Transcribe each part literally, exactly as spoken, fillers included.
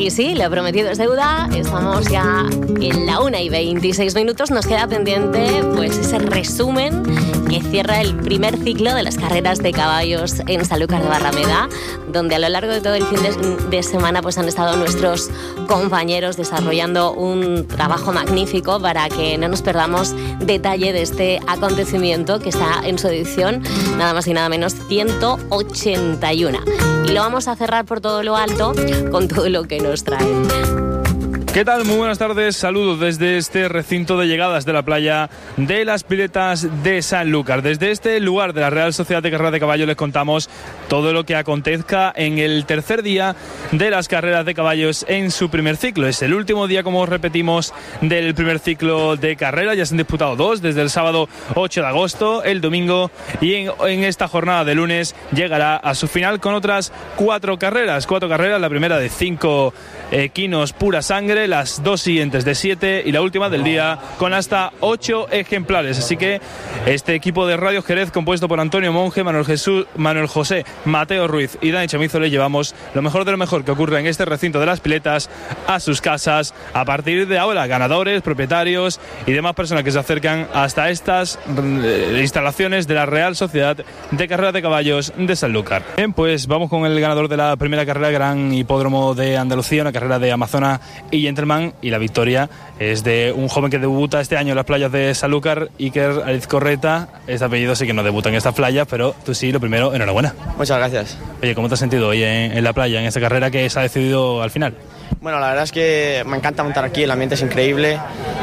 Y sí, lo prometido es deuda. Estamos ya en la una y veintiséis minutos. Nos queda pendiente pues ese resumen que cierra el primer ciclo de las carreras de caballos en Sanlúcar de Barrameda, donde a lo largo de todo el fin de, de semana pues han estado nuestros compañeros desarrollando un trabajo magnífico para que no nos perdamos detalle de este acontecimiento que está en su edición nada más y nada menos ciento ochenta y uno. Y lo vamos a cerrar por todo lo alto con todo lo que nos trae. ¿Qué tal? Muy buenas tardes, saludos desde este recinto de llegadas de la playa de las Piletas de Sanlúcar. Desde este lugar de la Real Sociedad de Carreras de Caballos les contamos todo lo que acontezca en el tercer día de las carreras de caballos en su primer ciclo. Es el último día, como repetimos, del primer ciclo de carreras. Ya se han disputado dos, desde el sábado ocho de agosto, el domingo, y en, en esta jornada de lunes llegará a su final con otras cuatro carreras. Cuatro carreras, la primera de cinco equinos pura sangre, las dos siguientes de siete y la última del día con hasta ocho ejemplares. Así que este equipo de Radio Jerez, compuesto por Antonio Monge, Manuel Jesús, Manuel José, Mateo Ruiz y Dani Chamizo, le llevamos lo mejor de lo mejor que ocurre en este recinto de las Piletas a sus casas a partir de ahora. Ganadores, propietarios y demás personas que se acercan hasta estas instalaciones de la Real Sociedad de Carreras de Caballos de Sanlúcar. Bien, pues vamos con el ganador de la primera carrera, Gran Hipódromo de Andalucía, una carrera de Amazona y Gentleman, y la victoria es de un joven que debuta este año en las playas de Sanlúcar, Iker Arizcorreta. Este apellido sí que no debuta en estas playas, pero tú sí, lo primero, enhorabuena. Muchas gracias. Oye, ¿cómo te has sentido hoy en, en la playa, en esta carrera que se ha decidido al final? Bueno, la verdad es que me encanta montar aquí, el ambiente es increíble.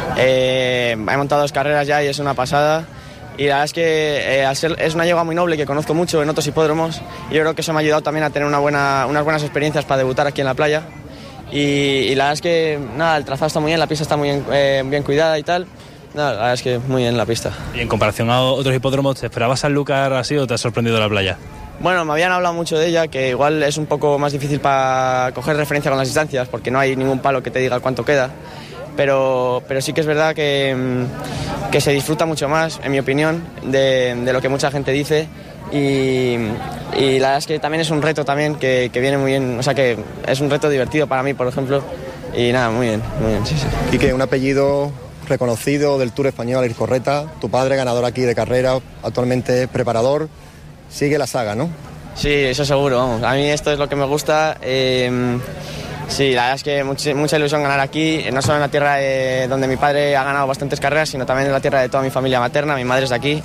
Eh, he montado dos carreras ya y es una pasada. Y la verdad es que eh, al ser, es una yegua muy noble que conozco mucho en otros hipódromos, y yo creo que eso me ha ayudado también a tener una buena, unas buenas experiencias para debutar aquí en la playa. Y, y la verdad es que nada, el trazado está muy bien, la pista está muy bien, eh, bien cuidada y tal. Nada, la verdad es que muy bien la pista. Y en comparación a otros hipódromos, ¿te esperabas Sanlúcar así o te ha sorprendido la playa? Bueno, me habían hablado mucho de ella, que igual es un poco más difícil para coger referencia con las distancias, porque no hay ningún palo que te diga cuánto queda. Pero, pero sí que es verdad que, que se disfruta mucho más, en mi opinión, de, de lo que mucha gente dice. Y, y la verdad es que también es un reto también que, que viene muy bien, o sea que es un reto divertido para mí, por ejemplo. Y nada, muy bien, muy bien, sí, sí. Y que un apellido reconocido del Tour español, Arizcorreta, tu padre ganador aquí de carrera, actualmente preparador, sigue la saga, ¿no? Sí, eso seguro, vamos. A mí esto es lo que me gusta. Eh, sí, la verdad es que mucha, mucha ilusión ganar aquí, no solo en la tierra de, donde mi padre ha ganado bastantes carreras, sino también en la tierra de toda mi familia materna. Mi madre es de aquí.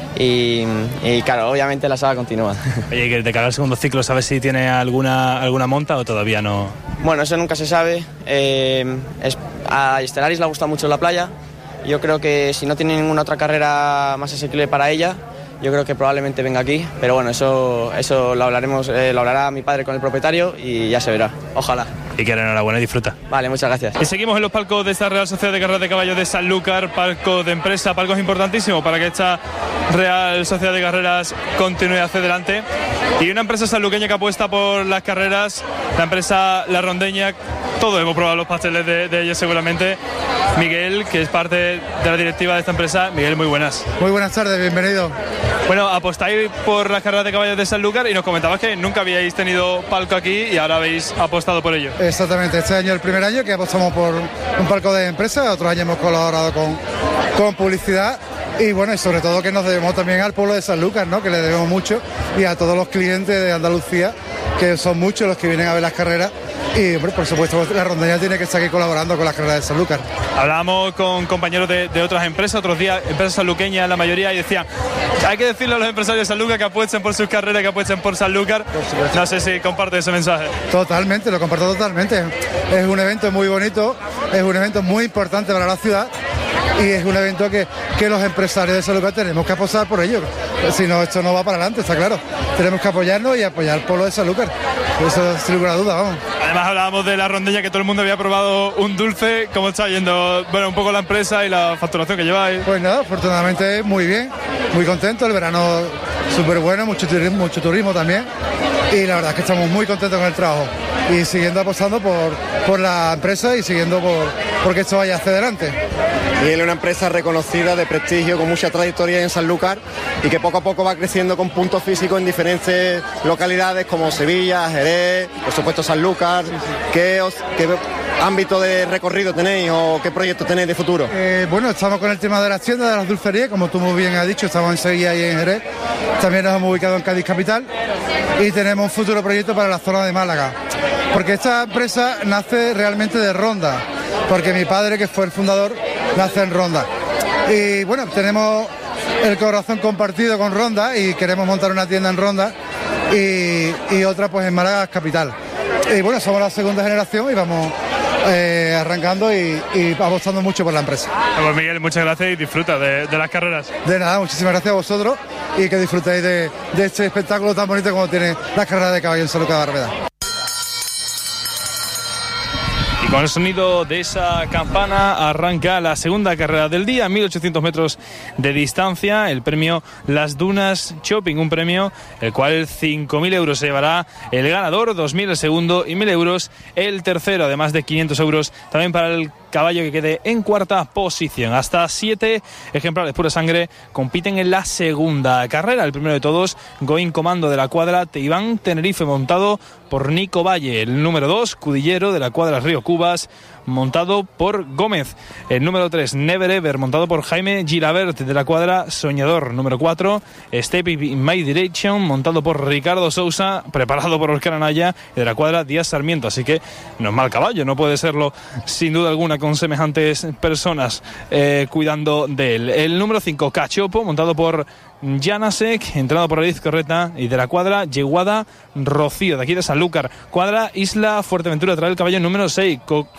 Y, y claro, obviamente la saga continúa. Oye, que de cara al segundo ciclo, ¿sabes si tiene alguna, alguna monta o todavía no? Bueno, eso nunca se sabe. Eh, es, a Estelaris le gusta mucho la playa. Yo creo que si no tiene ninguna otra carrera más asequible para ella, yo creo que probablemente venga aquí. Pero bueno, eso, eso lo hablaremos, eh, lo hablará mi padre con el propietario y ya se verá. Ojalá. Y que enhorabuena y disfruta. Vale, muchas gracias. Y seguimos en los palcos de esta Real Sociedad de Carreras de Caballos de Sanlúcar, palco de empresa, palcos importantísimos para que esta Real Sociedad de Carreras continúe hacia adelante. Y una empresa sanluqueña que apuesta por las carreras, la empresa La Rondeña. Todos hemos probado los pasteles de, de ellos seguramente. Miguel, que es parte de la directiva de esta empresa. Miguel, muy buenas. Muy buenas tardes, bienvenido. Bueno, apostáis por las carreras de caballos de Sanlúcar y nos comentabas que nunca habíais tenido palco aquí y ahora habéis apostado por ello. Exactamente, este año es el primer año que apostamos por un palco de empresa, otros años hemos colaborado con, con publicidad y bueno, y sobre todo que nos debemos también al pueblo de Sanlúcar, ¿no? Que le debemos mucho, y a todos los clientes de Andalucía, que son muchos los que vienen a ver las carreras. Y hombre, por supuesto, la Rondeña tiene que estar aquí colaborando con las carreras de Sanlúcar. Hablábamos con compañeros de, de otras empresas, otros días, empresas sanluqueñas la mayoría, y decían, hay que decirle a los empresarios de Sanlúcar que apuesten por sus carreras, que apuesten por Sanlúcar. Por no sé si comparte ese mensaje. Totalmente, lo comparto totalmente. Es un evento muy bonito, es un evento muy importante para la ciudad y es un evento que, que los empresarios de Sanlúcar tenemos que apostar por ello. Si no, esto no va para adelante, está claro. Tenemos que apoyarnos y apoyar al pueblo de Sanlúcar. Eso sin lugar a duda, vamos. Además hablábamos de la Rondeña, que todo el mundo había probado un dulce. ¿Cómo está yendo, bueno, un poco la empresa y la facturación que lleváis? Pues nada, afortunadamente muy bien, muy contento. El verano súper bueno, mucho turismo, mucho turismo también. Y la verdad es que estamos muy contentos con el trabajo. Y siguiendo apostando por, por la empresa y siguiendo por, porque esto vaya hacia adelante. Y él es una empresa reconocida, de prestigio, con mucha trayectoria en Sanlúcar y que poco a poco va creciendo con puntos físicos en diferentes localidades como Sevilla, Jerez, por supuesto Sanlúcar. ¿Qué, os, qué ámbito de recorrido tenéis o qué proyecto tenéis de futuro? Eh, bueno, estamos con el tema de las tiendas, de las dulcerías, como tú muy bien has dicho, estamos en Sevilla y en Jerez. También nos hemos ubicado en Cádiz Capital y tenemos un futuro proyecto para la zona de Málaga. Porque esta empresa nace realmente de Ronda, porque mi padre, que fue el fundador, nace en Ronda. Y bueno, tenemos el corazón compartido con Ronda y queremos montar una tienda en Ronda y, y otra pues en Málaga Capital. Y bueno, somos la segunda generación y vamos eh, arrancando y, y apostando mucho por la empresa. Pues Miguel, muchas gracias y disfruta de, de las carreras. De nada, muchísimas gracias a vosotros y que disfrutéis de, de este espectáculo tan bonito como tiene las carreras de caballo en Sanlúcar de Barrameda. Y con el sonido de esa campana arranca la segunda carrera del día, mil ochocientos metros de distancia, el premio Las Dunas Shopping, un premio el cual cinco mil euros se llevará el ganador, dos mil el segundo y mil euros el tercero, además de quinientos euros también para el caballo que quede en cuarta posición. Hasta siete ejemplares pura sangre compiten en la segunda carrera. El primero de todos, Going Comando de la cuadra Teibán Tenerife, montado por Nico Valle. El número dos, Cudillero de la cuadra Río Cubas, montado por Gómez. El número tres, Never Ever, montado por Jaime Gilabert de la cuadra Soñador. Número cuatro, Step in My Direction, montado por Ricardo Sousa, preparado por Oscar Anaya y de la cuadra Díaz Sarmiento. Así que no es mal caballo, no puede serlo sin duda alguna con semejantes personas eh, cuidando de él. El número cinco, Cachopo, montado por Janasek, entrenado por Aliz Correta y de la cuadra Yeguada Rocío, de aquí de Sanlúcar. Cuadra Isla Fuerteventura trae el caballo número seis,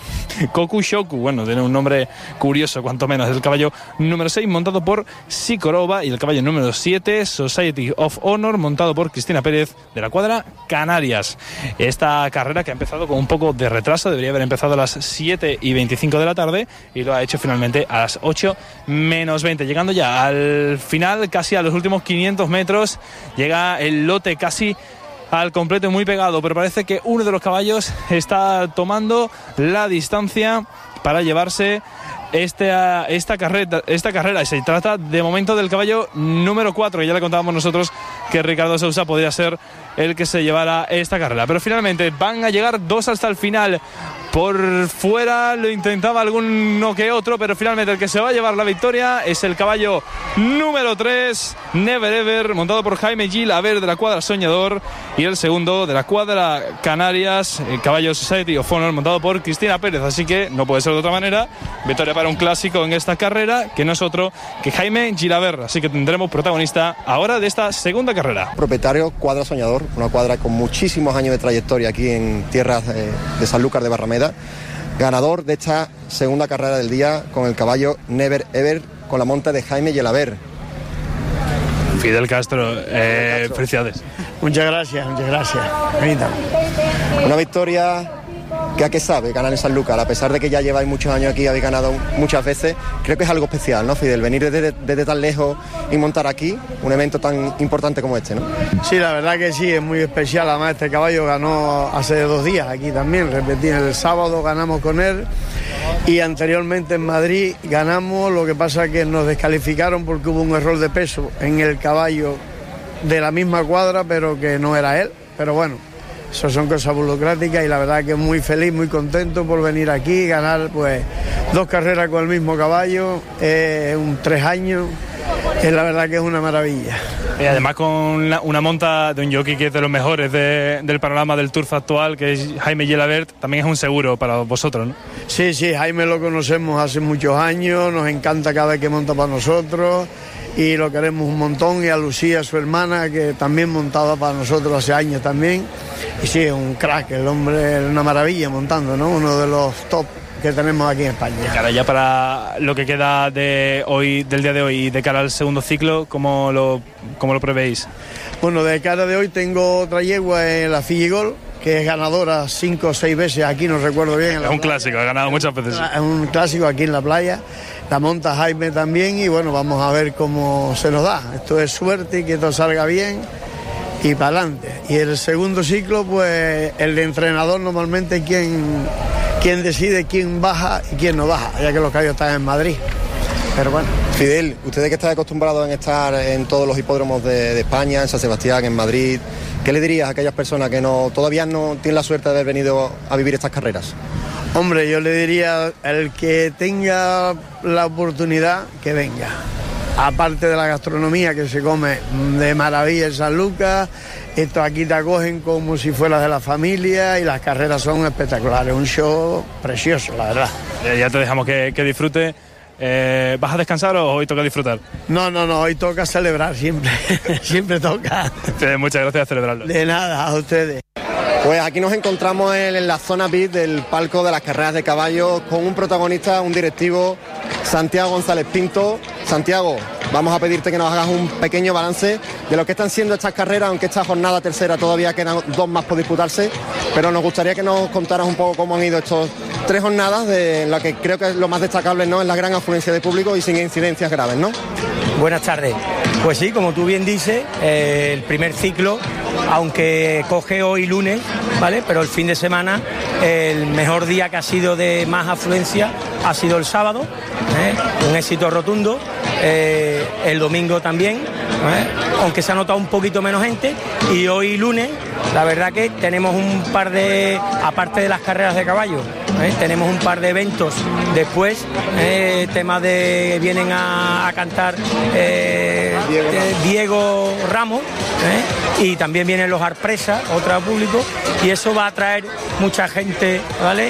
Koku Shoku, bueno, tiene un nombre curioso cuanto menos. El caballo número seis, montado por Sikorova, y el caballo número siete, Society of Honor, montado por Cristina Pérez de la cuadra Canarias. Esta carrera, que ha empezado con un poco de retraso, debería haber empezado a las siete y veinticinco de la tarde y lo ha hecho finalmente a las ocho menos veinte, llegando ya al final, casi a los últimos quinientos metros. Llega el lote casi al completo, muy pegado, pero parece que uno de los caballos está tomando la distancia para llevarse esta, esta, carrera, esta carrera. Y se trata de momento del caballo número cuatro, que ya le contábamos nosotros que Ricardo Sousa podría ser el que se llevara esta carrera, pero finalmente van a llegar dos hasta el final. Por fuera lo intentaba alguno que otro, pero finalmente el que se va a llevar la victoria es el caballo número tres, Never Ever, montado por Jaime Gilabert de la cuadra Soñador, y el segundo de la cuadra Canarias, el caballo Society of Honor, montado por Cristina Pérez. Así que no puede ser de otra manera, victoria para un clásico en esta carrera, que no es otro que Jaime Gilabert. Así que tendremos protagonista ahora de esta segunda carrera. Propietario, cuadra Soñador, una cuadra con muchísimos años de trayectoria aquí en tierras de, de Sanlúcar de Barrameda. Ganador de esta segunda carrera del día con el caballo Never Ever, con la monta de Jaime Gilabert. Fidel Castro, eh, Castro. Felicidades. Muchas gracias, muchas gracias. Bonita. Una victoria que a qué sabe ganar en Sanlúcar, a pesar de que ya lleváis muchos años aquí, habéis ganado muchas veces. Creo que es algo especial, ¿no, Fidel? Venir desde, desde tan lejos y montar aquí un evento tan importante como este, ¿no? Sí, la verdad que sí, es muy especial. Además, este caballo ganó hace dos días aquí también, repetí, el sábado ganamos con él y anteriormente en Madrid ganamos. Lo que pasa es que nos descalificaron porque hubo un error de peso en el caballo de la misma cuadra, pero que no era él. Pero bueno, eso son cosas burocráticas y la verdad que muy feliz, muy contento por venir aquí y ganar pues dos carreras con el mismo caballo, eh, un tres años, es la verdad que es una maravilla. Y además con la, una monta de un jockey que es de los mejores de, del panorama del turf actual, que es Jaime Gilabert, también es un seguro para vosotros, ¿no? Sí, sí, Jaime lo conocemos hace muchos años, nos encanta cada vez que monta para nosotros y lo queremos un montón, y a Lucía, su hermana, que también montaba para nosotros hace años también. Y sí, es un crack, el hombre es una maravilla montando, ¿no? Uno de los top que tenemos aquí en España. Cara, ya para lo que queda de hoy, del día de hoy, y de cara al segundo ciclo, ¿cómo lo, cómo lo prevéis? Bueno, de cara de hoy tengo otra yegua en la Filligol, que es ganadora cinco o seis veces aquí, no recuerdo bien. Es un clásico, ha ganado muchas veces. Es un clásico aquí en la playa. La monta Jaime también y bueno, vamos a ver cómo se nos da. Esto es suerte y que todo salga bien y para adelante. Y el segundo ciclo, pues el de entrenador normalmente quien, quién decide quién baja y quién no baja, ya que los caballos están en Madrid. Pero bueno. Fidel, ustedes que están acostumbrados en estar en todos los hipódromos de, de España, en San Sebastián, en Madrid, ¿qué le dirías a aquellas personas que no todavía no tienen la suerte de haber venido a vivir estas carreras? Hombre, yo le diría al que tenga la oportunidad que venga. Aparte de la gastronomía que se come de maravilla en San Lucas, esto aquí te acogen como si fueras de la familia y las carreras son espectaculares, un show precioso, la verdad. Eh, ya te dejamos que, que disfrute. Eh, ¿Vas a descansar o hoy toca disfrutar? No, no, no, hoy toca celebrar siempre, siempre toca. Sí, muchas gracias a celebrarlo. De nada, a ustedes. Pues aquí nos encontramos en, en la zona V I P del palco de las carreras de caballos con un protagonista, un directivo, Santiago González Pinto. Santiago, vamos a pedirte que nos hagas un pequeño balance de lo que están siendo estas carreras, aunque esta jornada tercera todavía quedan dos más por disputarse, pero nos gustaría que nos contaras un poco cómo han ido estos tres jornadas, de en la que creo que lo más destacable, ¿no?, es la gran afluencia de público y sin incidencias graves, ¿no? Buenas tardes. Pues sí, como tú bien dices, eh, el primer ciclo, aunque coge hoy lunes, ¿vale? Pero el fin de semana, el mejor día que ha sido de más afluencia ha sido el sábado, ¿eh? Un éxito rotundo. Eh, el domingo también, ¿eh? Aunque se ha notado un poquito menos gente, y hoy lunes la verdad que tenemos un par de, aparte de las carreras de caballos, ¿eh? Tenemos un par de eventos después, eh, temas de, vienen a, a cantar eh, Diego, eh, Diego Ramos, ¿eh? Y también vienen los Arpresas, otro público, y eso va a atraer mucha gente, ¿vale?,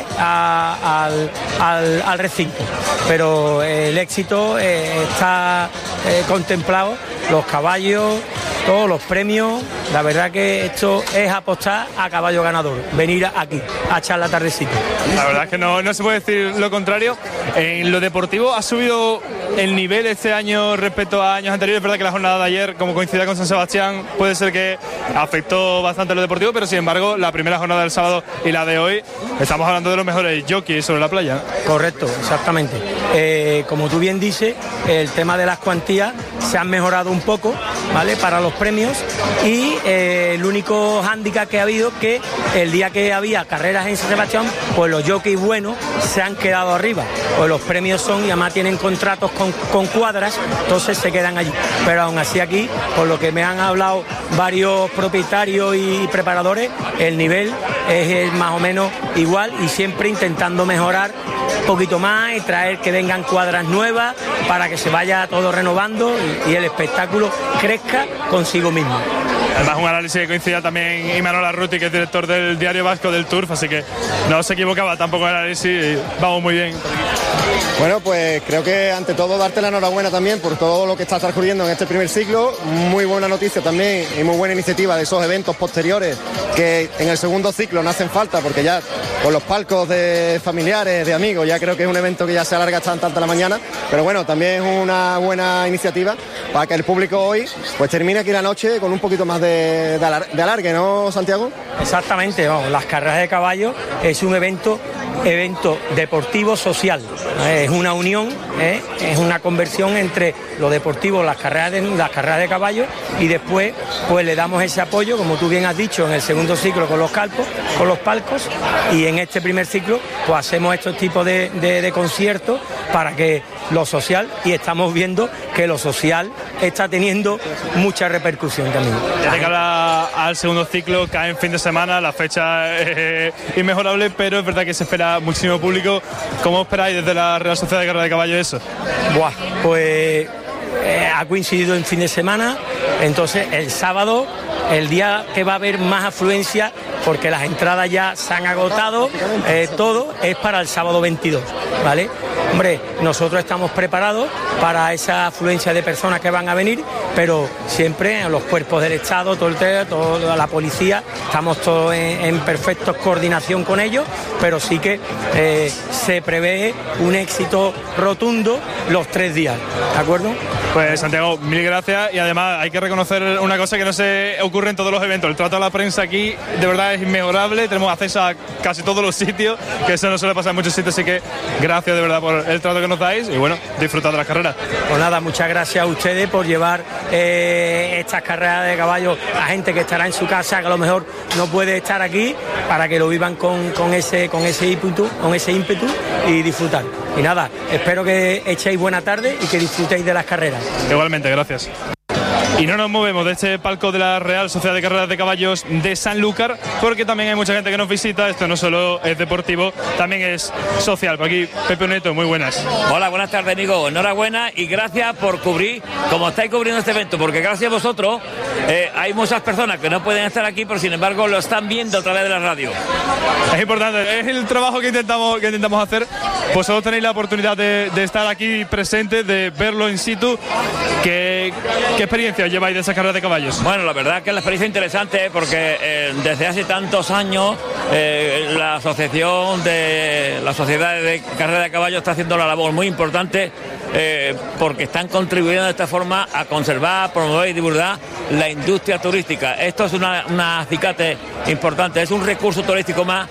a, al, al, al recinto, pero el éxito eh, está eh, contemplado, los caballos, todos los premios. La verdad que esto es apostar a caballo ganador, venir aquí a echar la tardecita. La verdad es que no, no se puede decir lo contrario. En lo deportivo ha subido el nivel este año respecto a años anteriores. Es verdad que la jornada de ayer, como coincidía con San Sebastián, puede ser que afectó bastante lo deportivo, pero sin embargo la primera jornada del sábado y la de hoy, estamos hablando de los mejores jockeys sobre la playa. Correcto, exactamente. Eh, como tú bien dices, el tema de las cuantías se han mejorado un poco, ¿vale?, para los premios, y eh, el único hándicap que ha habido que el día que había carreras en San Sebastián, pues los jockeys buenos se han quedado arriba, pues los premios son, y además tienen contratos con, con cuadras, entonces se quedan allí. Pero aún así aquí, por lo que me han hablado varios propietarios y preparadores, el nivel es más o menos igual, y siempre intentando mejorar un poquito más y traer que vengan cuadras nuevas para que se vaya todo renovando y, y el espectáculo crezca consigo mismo. Además, un análisis que coincidía también Imanol Arruti, que es director del Diario Vasco del Turf, así que no se equivocaba tampoco el análisis y vamos muy bien. Bueno, pues creo que ante todo darte la enhorabuena también por todo lo que está transcurriendo en este primer ciclo. Muy buena noticia también y muy buena iniciativa de esos eventos posteriores que en el segundo ciclo no hacen falta, porque ya con los palcos de familiares, de amigos, ya creo que es un evento que ya se alarga hasta tanto la mañana, pero bueno, también es una buena iniciativa para que el público hoy pues termine aquí la noche con un poquito más de, de, alar, de alargue, ¿no, Santiago? Exactamente, vamos, las carreras de caballo es un evento evento deportivo social, ¿eh? Es una unión, ¿eh? Es una conversión entre lo deportivo, las carreras de, las carreras de caballo, y después pues le damos ese apoyo, como tú bien has dicho, en el segundo ciclo con los calpos, con los palcos, y en este primer ciclo pues hacemos estos tipos de, de, de conciertos para que lo social, y estamos viendo que lo social está teniendo mucha repercusión también. Ya de cara al segundo ciclo, cae en fin de semana, la fecha es eh, inmejorable, pero es verdad que se espera muchísimo público. ¿Cómo esperáis desde la Real Sociedad de Carrera de Caballo eso? Buah, pues eh, ha coincidido en fin de semana, entonces el sábado, el día que va a haber más afluencia, porque las entradas ya se han agotado, eh, todo es para el sábado veintidós, ¿vale? Hombre, nosotros estamos preparados para esa afluencia de personas que van a venir, pero siempre los cuerpos del Estado, todo el, toda la policía, estamos todos en, en perfecta coordinación con ellos, pero sí que eh, se prevé un éxito rotundo los tres días, ¿de acuerdo? Pues Santiago, mil gracias, y además hay que reconocer una cosa que no se ocurre en todos los eventos. El trato a la prensa aquí de verdad es inmejorable, tenemos acceso a casi todos los sitios, que eso no suele pasar en muchos sitios, así que gracias de verdad por el trato que nos dais y bueno, disfrutad de las carreras. Pues nada, muchas gracias a ustedes por llevar eh, estas carreras de caballos a gente que estará en su casa, que a lo mejor no puede estar aquí, para que lo vivan con, con ese con ese ímpetu, con ese ímpetu y disfrutar. Y nada, espero que echéis buena tarde y que disfrutéis de las carreras. Igualmente, gracias. Y no nos movemos de este palco de la Real Sociedad de Carreras de Caballos de Sanlúcar, porque también hay mucha gente que nos visita. Esto no solo es deportivo, también es social. Por aquí, Pepe Neto, muy buenas. Hola, buenas tardes, amigo. Enhorabuena y gracias por cubrir, como estáis cubriendo este evento, porque gracias a vosotros eh, hay muchas personas que no pueden estar aquí, pero sin embargo lo están viendo a través de la radio. Es importante, es el trabajo que intentamos, que intentamos hacer. Vosotros tenéis la oportunidad de, de estar aquí presentes, de verlo in situ. ¿Qué, qué experiencia lleváis de esas carreras de caballos? Bueno, la verdad que es la experiencia interesante, porque eh, desde hace tantos años eh, la asociación de la sociedad de carreras de caballos está haciendo una labor muy importante, eh, porque están contribuyendo de esta forma a conservar, promover y divulgar la industria turística. Esto es una, una acicate importante, es un recurso turístico más,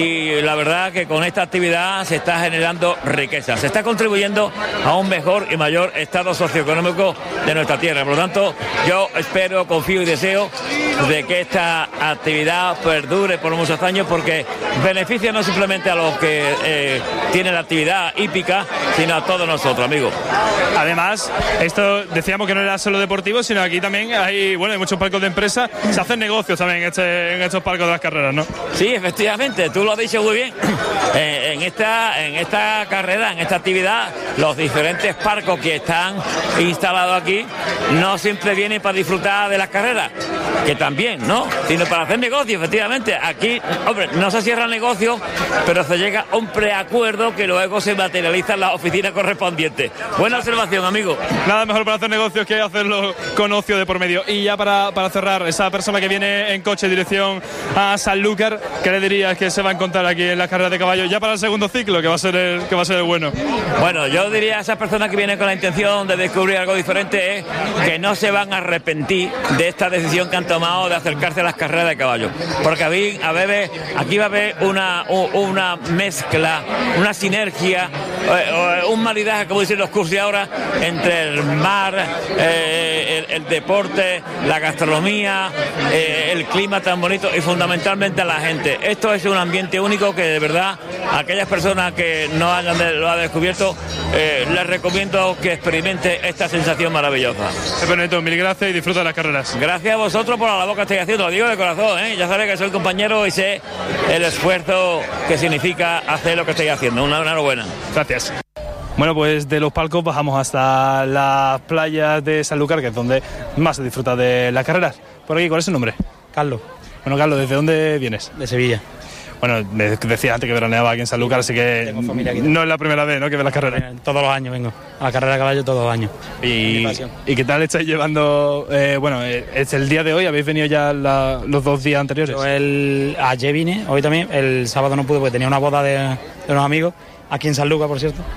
y la verdad que con esta actividad se está generando riqueza, se está contribuyendo a un mejor y mayor estado socioeconómico de nuestra tierra. Por lo tanto, yo espero, confío y deseo de que esta actividad perdure por muchos años, porque beneficia no simplemente a los que eh, tienen la actividad hípica, sino a todos nosotros, amigos. Además, esto decíamos que no era solo deportivo, sino aquí también hay, bueno, hay muchos palcos de empresa, se hacen negocios también en, este, en estos palcos de las carreras, ¿no? Sí, efectivamente, tú lo has dicho muy bien. Eh, en, esta, en esta carrera, en esta actividad, los diferentes palcos que están instalados aquí no siempre vienen para disfrutar de las carreras, que también, ¿no? Sino para hacer negocio, efectivamente. Aquí, hombre, no se cierra el negocio, pero se llega a un preacuerdo que luego se materializa en las oficinas correspondientes. Buena observación, amigo. Nada mejor para hacer negocios que hacerlo con ocio de por medio. Y ya para, para cerrar, esa persona que viene en coche en dirección a Sanlúcar, ¿qué le dirías que se va a encontrar aquí en las carreras de caballos ya para el segundo ciclo, que va a ser el, que va a ser el bueno? Bueno, yo diría a esas personas que vienen con la intención de descubrir algo diferente, es que no se van a arrepentir de esta decisión que han tomado de acercarse a las carreras de caballos, porque a ver, a ver, aquí va a haber una, una mezcla, una sinergia, un maridaje, como dicen los cursos ahora, entre el mar, eh, el, el deporte, la gastronomía, eh, el clima tan bonito y fundamentalmente a la gente. Esto es un ambiente único que de verdad a aquellas personas que no hayan de, lo han descubierto, eh, les recomiendo que experimente esta sensación maravillosa. Pepe Neto, mil gracias y disfruta de las carreras. Gracias a vosotros por la labor que estáis haciendo, lo digo de corazón, ¿eh? Ya sabéis que soy compañero y sé el esfuerzo que significa hacer lo que estáis haciendo. Una enhorabuena. Gracias. Bueno, pues de los palcos bajamos hasta las playas de Sanlúcar, que es donde más se disfruta de las carreras. Por aquí, ¿cuál es su nombre? Carlos. Bueno, Carlos, ¿desde dónde vienes? De Sevilla. Bueno, me decía antes que veraneaba aquí en Sanlúcar, así que no es la primera vez, ¿no?, que ves las carreras. Todos los años vengo a la carrera de caballo, todos los años. ¿Y, ¿y qué tal estáis llevando? Eh, bueno, es el día de hoy, ¿habéis venido ya la, los dos días anteriores? Yo el, ayer vine, hoy también, el sábado no pude porque tenía una boda de, de unos amigos, aquí en Sanlúcar, por cierto,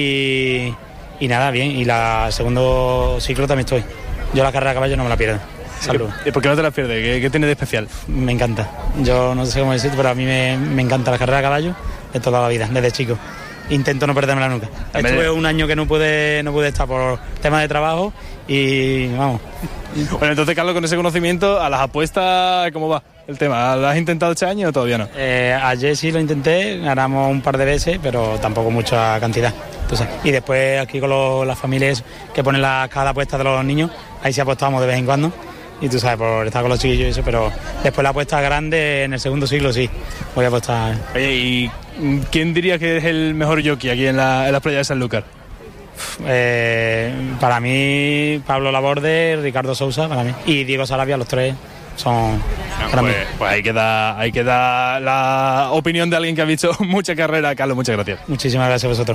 y, y nada, bien, y la segundo ciclo también estoy. Yo la carrera de caballo no me la pierdo. Salud. ¿Y por qué no te la pierdes? ¿Qué, qué tiene de especial? Me encanta. Yo no sé cómo decirte, pero a mí me, me encanta la carrera de caballo de toda la vida, desde chico. Intento no perdérmela nunca. Estuve un año que no pude, no pude estar por temas de trabajo y vamos. Bueno, entonces, Carlos, con ese conocimiento, a las apuestas, ¿cómo va el tema? ¿Lo has intentado este año o todavía no? Eh, ayer sí lo intenté, ganamos un par de veces, pero tampoco mucha cantidad. Entonces, y después aquí con los, las familias que ponen la, cada apuesta de los niños, ahí sí apostamos de vez en cuando. Y tú sabes, por estar con los chiquillos y eso, pero después la apuesta grande en el segundo siglo sí, voy a apostar. Oye, ¿y quién diría que es el mejor jockey aquí en la, en la playa de Sanlúcar? Eh, para mí, Pablo Laborde, Ricardo Sousa, para mí, y Diego Sarabia, los tres son... No, pues, pues ahí queda, ahí queda la opinión de alguien que ha visto mucha carrera. Carlos, muchas gracias. Muchísimas gracias a vosotros.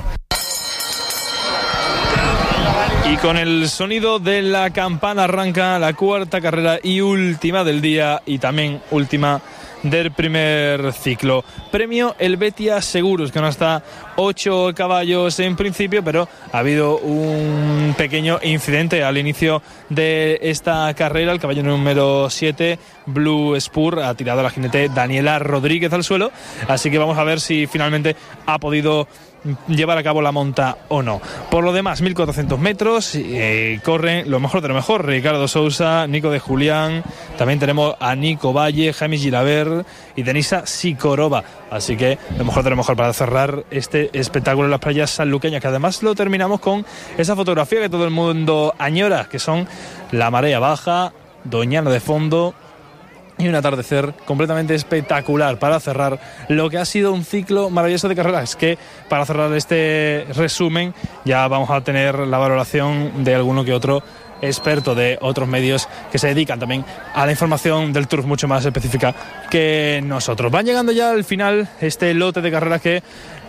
Y con el sonido de la campana arranca la cuarta carrera y última del día, y también última del primer ciclo. Premio Helvetia Seguros, que no está ocho caballos en principio, pero ha habido un pequeño incidente al inicio de esta carrera. El caballo número siete, Blue Spur, ha tirado a la jinete Daniela Rodríguez al suelo, así que vamos a ver si finalmente ha podido llevar a cabo la monta o no. Por lo demás, mil cuatrocientos metros, eh, corren lo mejor de lo mejor: Ricardo Sousa, Nico de Julián, también tenemos a Nico Valle, Jaime Gilabert y Denisa Sikorova. Así que lo mejor de lo mejor para cerrar este espectáculo en las playas sanluqueñas, que además lo terminamos con esa fotografía que todo el mundo añora, que son la marea baja, Doñana de fondo y un atardecer completamente espectacular para cerrar lo que ha sido un ciclo maravilloso de carreras. Que para cerrar este resumen ya vamos a tener la valoración de alguno que otro experto de otros medios que se dedican también a la información del turf mucho más específica que nosotros. Van llegando ya al final este lote de carreras que,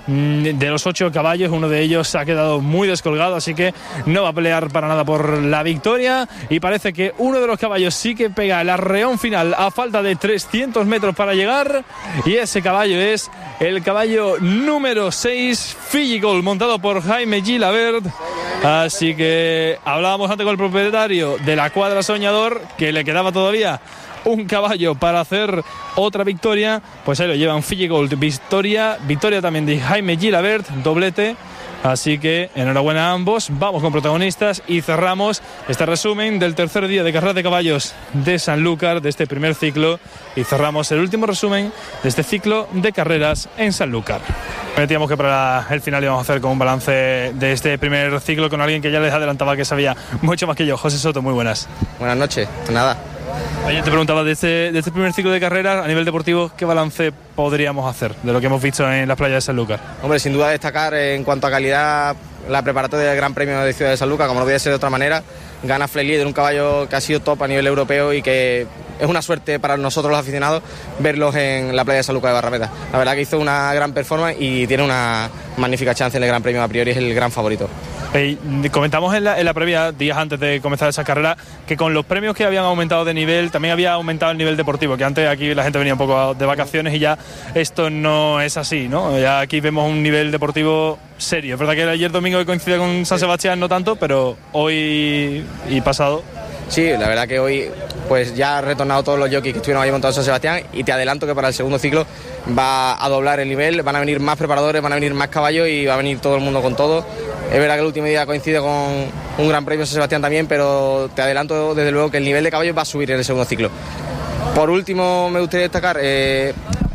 de los ocho caballos, uno de ellos se ha quedado muy descolgado, así que no va a pelear para nada por la victoria, y parece que uno de los caballos sí que pega el arreón final a falta de trescientos metros para llegar, y ese caballo es el caballo número seis, Fijigol, montado por Jaime Gilabert. Así que hablábamos antes con el propietario de la cuadra Soñador, que le quedaba todavía un caballo para hacer otra victoria. Pues ahí lo llevan, Fijigold, victoria, victoria también de Jaime Gilabert, doblete. Así que enhorabuena a ambos. Vamos con protagonistas y cerramos este resumen del tercer día de carreras de caballos de Sanlúcar, de este primer ciclo, y cerramos el último resumen de este ciclo de carreras en Sanlúcar. Prometíamos que para el final íbamos a hacer con un balance de este primer ciclo con alguien que ya les adelantaba que sabía mucho más que yo. José Soto, muy buenas. Buenas noches, nada. Oye, te preguntaba, de este, de este primer ciclo de carreras a nivel deportivo, ¿qué balance podríamos hacer de lo que hemos visto en las playas de Sanlúcar? Hombre, sin duda destacar en cuanto a calidad la preparatoria del Gran Premio de Ciudad de Sanlúcar, como no podía ser de otra manera. Gana Flelíder, un caballo que ha sido top a nivel europeo y que es una suerte para nosotros los aficionados verlos en la playa de Sanlúcar de Barrameda. La verdad que hizo una gran performance y tiene una magnífica chance en el Gran Premio, a priori es el gran favorito. Hey, comentamos en la, en la previa, días antes de comenzar esa carrera, que con los premios que habían aumentado de nivel, también había aumentado el nivel deportivo, que antes aquí la gente venía un poco de vacaciones y ya esto no es así, ¿no? Ya aquí vemos un nivel deportivo serio. Es verdad que ayer domingo coincide con San Sebastián no tanto, pero hoy y pasado... Sí, la verdad que hoy pues ya han retornado todos los jockeys que estuvieron ahí montados en San Sebastián, y te adelanto que para el segundo ciclo va a doblar el nivel, van a venir más preparadores, van a venir más caballos y va a venir todo el mundo con todo. Es verdad que el último día coincide con un Gran Premio de San Sebastián también, pero te adelanto desde luego que el nivel de caballos va a subir en el segundo ciclo. Por último, me gustaría destacar eh,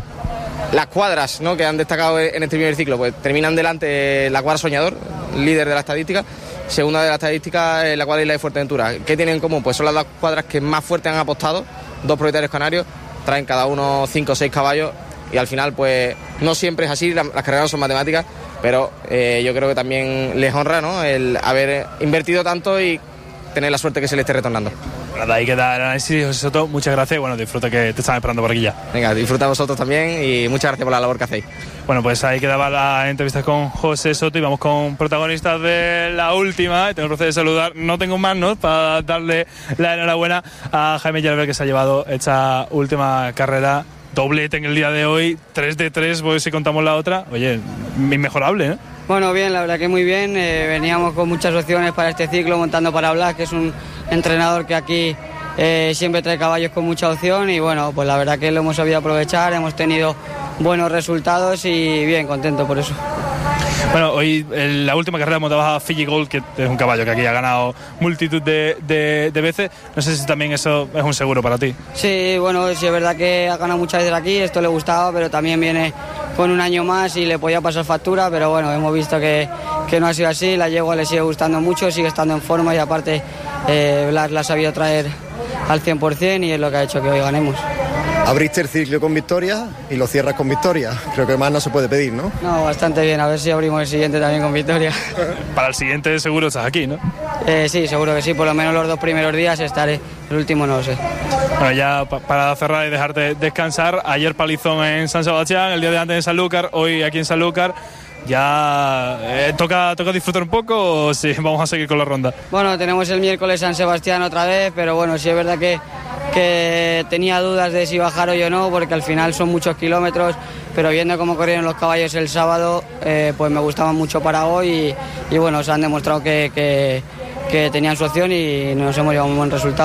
las cuadras, ¿no?, que han destacado en este primer ciclo. Pues terminan delante la cuadra Soñador, líder de la estadística. Segunda de la estadística, eh, la cuadra Isla de Fuerteventura. ¿Qué tienen en común? Pues son las dos cuadras que más fuerte han apostado, dos propietarios canarios, traen cada uno cinco o seis caballos, y al final pues no siempre es así, las carreras son matemáticas, pero eh, yo creo que también les honra, ¿no?, el haber invertido tanto y tener la suerte que se le esté retornando. Nada, ahí queda el análisis, José Soto, muchas gracias y bueno, disfruta que te están esperando por aquí ya. Venga, disfruta vosotros también y muchas gracias por la labor que hacéis. Bueno, pues ahí quedaba la entrevista con José Soto y vamos con protagonistas de la última. Tengo el placer de saludar, no tengo más, ¿no?, para darle la enhorabuena a Jaime Gilabert, que se ha llevado esta última carrera, doblete en el día de hoy, tres de tres, pues si contamos la otra, oye, inmejorable, ¿no? Bueno, bien, la verdad que muy bien, eh, veníamos con muchas opciones para este ciclo, montando para Blas, que es un entrenador que aquí eh, siempre trae caballos con mucha opción, y bueno, pues la verdad que lo hemos sabido aprovechar, hemos tenido buenos resultados y bien, contento por eso. Bueno, hoy en la última carrera montabas a Fijigold, que es un caballo que aquí ha ganado multitud de, de, de veces. No sé si también eso es un seguro para ti. Sí, bueno, sí es verdad que ha ganado muchas veces aquí, esto le gustaba, pero también viene con un año más y le podía pasar factura, pero bueno, hemos visto que, que no ha sido así, la yegua le sigue gustando mucho, sigue estando en forma y aparte eh, Blas la ha sabido traer al cien por ciento y es lo que ha hecho que hoy ganemos. Abriste el ciclo con victoria y lo cierras con victoria. Creo que más no se puede pedir, ¿no? No, bastante bien. A ver si abrimos el siguiente también con victoria. Para el siguiente seguro estás aquí, ¿no? Eh, sí, seguro que sí. Por lo menos los dos primeros días estaré. El último no lo sé. Bueno, ya pa- para cerrar y dejarte descansar, ayer palizón en San Sebastián, el día de antes en Sanlúcar, hoy aquí en Sanlúcar. ¿Ya eh, toca, toca disfrutar un poco o sí, vamos a seguir con la ronda? Bueno, tenemos el miércoles San Sebastián otra vez, pero bueno, sí es verdad que, que tenía dudas de si bajar hoy o no, porque al final son muchos kilómetros, pero viendo cómo corrieron los caballos el sábado, eh, pues me gustaban mucho para hoy y, y bueno, se han demostrado que, que, que tenían su opción y nos hemos llevado un buen resultado.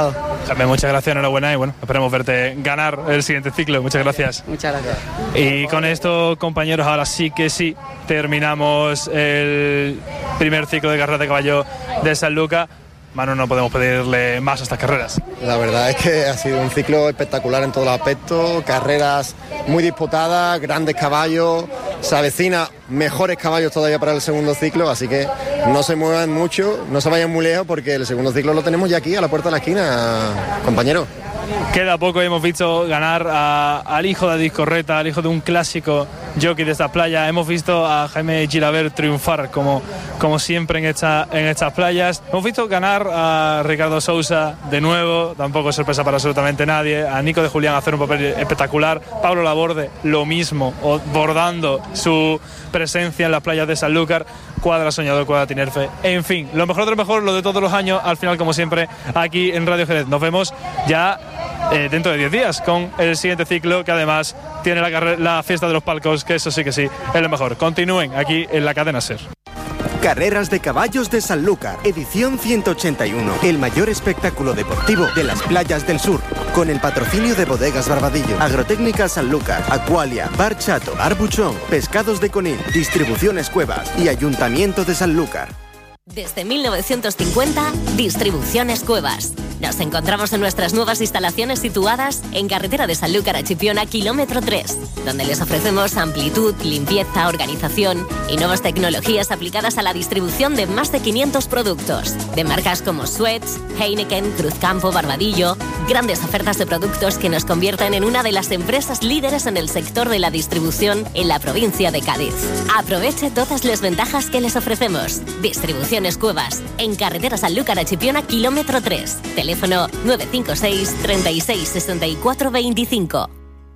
Jaime, muchas gracias, enhorabuena y bueno, esperemos verte ganar el siguiente ciclo. Muchas gracias. Muchas gracias. Y con esto, compañeros, ahora sí que sí terminamos el primer ciclo de carrera de caballo de Sanlúcar. Manu, no podemos pedirle más a estas carreras. La verdad es que ha sido un ciclo espectacular en todos los aspectos, carreras muy disputadas, grandes caballos, se avecina mejores caballos todavía para el segundo ciclo, así que no se muevan mucho, no se vayan muy lejos porque el segundo ciclo lo tenemos ya aquí a la puerta de la esquina, compañero. Queda poco, hemos visto ganar a, al hijo de Discorreta, al hijo de un clásico jockey de estas playas. Hemos visto a Jaime Gilabert triunfar como, como siempre en, esta, en estas playas. Hemos visto ganar a Ricardo Sousa de nuevo, tampoco es sorpresa para absolutamente nadie. A Nico de Julián hacer un papel espectacular. Pablo Laborde lo mismo, bordando su presencia en las playas de Sanlúcar. Cuadra Soñador, Cuadra Tinerfe. En fin, lo mejor de lo mejor, lo de todos los años, al final como siempre aquí en Radio Jerez. Nos vemos ya Eh, dentro de diez días con el siguiente ciclo, que además tiene la, carre- la fiesta de los palcos, que eso sí que sí es lo mejor. Continúen aquí en la cadena SER. Carreras de Caballos de Sanlúcar, edición ciento ochenta y uno, el mayor espectáculo deportivo de las playas del sur, con el patrocinio de Bodegas Barbadillo, Agrotécnica Sanlúcar, Aqualia, Bar Chato, Bar Buchón, Pescados de Conil, Distribuciones Cuevas y Ayuntamiento de Sanlúcar. Desde mil novecientos cincuenta, Distribuciones Cuevas. Nos encontramos en nuestras nuevas instalaciones situadas en carretera de Sanlúcar a Chipiona, kilómetro tres, donde les ofrecemos amplitud, limpieza, organización y nuevas tecnologías aplicadas a la distribución de más de quinientos productos, de marcas como Suez, Heineken, Cruzcampo, Barbadillo, grandes ofertas de productos que nos convierten en una de las empresas líderes en el sector de la distribución en la provincia de Cádiz. Aproveche todas las ventajas que les ofrecemos. Distribuciones Cuevas, en carretera Sanlúcar a Chipiona, kilómetro tres. Teléfono nueve cinco seis, treinta y seis, sesenta y cuatro, veinticinco.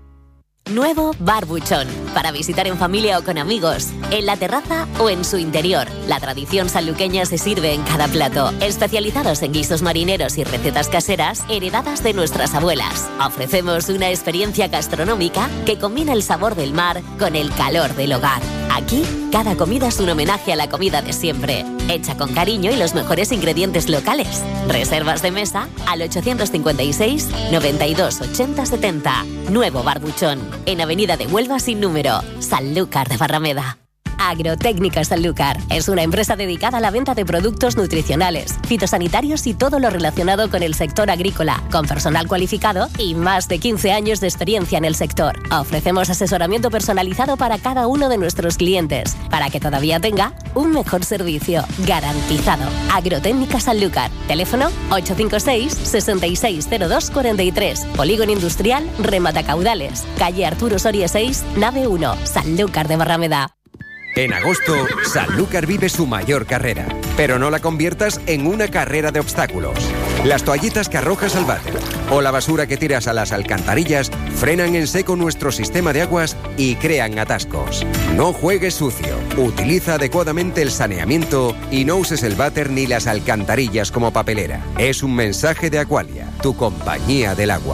Nuevo Bar Buchón, para visitar en familia o con amigos, en la terraza o en su interior. La tradición sanluqueña se sirve en cada plato, especializados en guisos marineros y recetas caseras heredadas de nuestras abuelas. Ofrecemos una experiencia gastronómica que combina el sabor del mar con el calor del hogar. Aquí, cada comida es un homenaje a la comida de siempre, hecha con cariño y los mejores ingredientes locales. Reservas de mesa al ochocientos cincuenta y seis, noventa y dos, ochenta, setenta. Nuevo Bar Buchón, en Avenida de Huelva sin número, Sanlúcar de Barrameda. Agrotécnica Sanlúcar es una empresa dedicada a la venta de productos nutricionales, fitosanitarios y todo lo relacionado con el sector agrícola, con personal cualificado y más de quince años de experiencia en el sector. Ofrecemos asesoramiento personalizado para cada uno de nuestros clientes, para que todavía tenga un mejor servicio garantizado. Agrotécnica Sanlúcar, teléfono ocho cinco seis, seis seis cero dos cuatro tres, Polígono Industrial Rematacaudales, calle Arturo Soria seis, nave uno, Sanlúcar de Barrameda. En agosto, Sanlúcar vive su mayor carrera, pero no la conviertas en una carrera de obstáculos. Las toallitas que arrojas al váter o la basura que tiras a las alcantarillas frenan en seco nuestro sistema de aguas y crean atascos. No juegues sucio, utiliza adecuadamente el saneamiento y no uses el váter ni las alcantarillas como papelera. Es un mensaje de Aqualia, tu compañía del agua.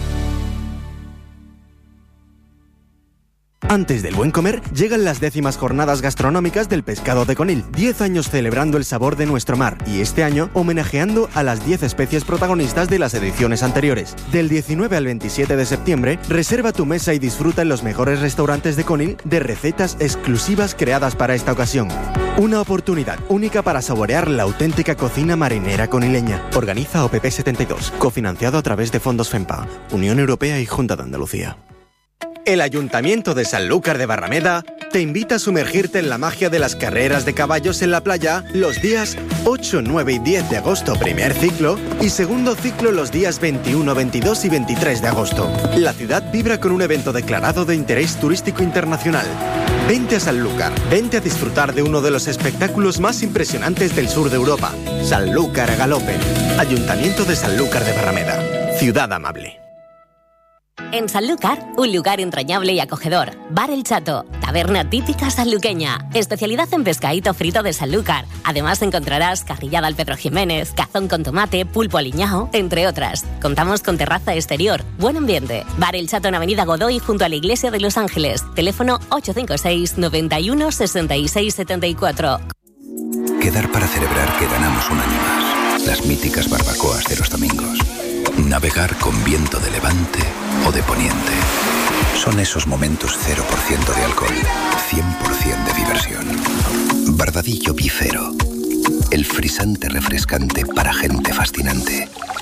Antes del buen comer, llegan las décimas jornadas gastronómicas del Pescado de Conil. diez años celebrando el sabor de nuestro mar y este año homenajeando a las diez especies protagonistas de las ediciones anteriores. Del diecinueve al veintisiete de septiembre, reserva tu mesa y disfruta en los mejores restaurantes de Conil de recetas exclusivas creadas para esta ocasión. Una oportunidad única para saborear la auténtica cocina marinera conileña. Organiza O P P setenta y dos, cofinanciado a través de fondos FEMPA, Unión Europea y Junta de Andalucía. El Ayuntamiento de Sanlúcar de Barrameda te invita a sumergirte en la magia de las carreras de caballos en la playa los días ocho, nueve y diez de agosto, primer ciclo, y segundo ciclo los días veintiuno, veintidós y veintitrés de agosto. La ciudad vibra con un evento declarado de interés turístico internacional. Vente a Sanlúcar, vente a disfrutar de uno de los espectáculos más impresionantes del sur de Europa. Sanlúcar a galope. Ayuntamiento de Sanlúcar de Barrameda. Ciudad amable. En Sanlúcar, un lugar entrañable y acogedor. Bar El Chato, taberna típica sanluqueña. Especialidad en pescadito frito de Sanlúcar. Además encontrarás carrillada al Pedro Jiménez, cazón con tomate, pulpo aliñao, entre otras. Contamos con terraza exterior, buen ambiente. Bar El Chato en Avenida Godoy junto a la Iglesia de Los Ángeles. Teléfono ocho cinco seis, noventa y uno, sesenta y seis, setenta y cuatro. Quedar para celebrar que ganamos un año más. Las míticas barbacoas de los domingos. navegar con viento de levante o de poniente. Son esos momentos cero por ciento de alcohol, cien por ciento de diversión. Bardadillo Bicero, el frisante refrescante para gente fascinante.